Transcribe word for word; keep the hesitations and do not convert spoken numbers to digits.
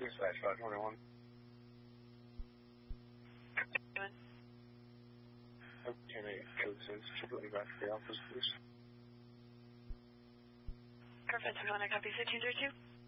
Dispatch five twenty-one. Can I go to triple back to the office, please? Perfect. We want to copy six two three two.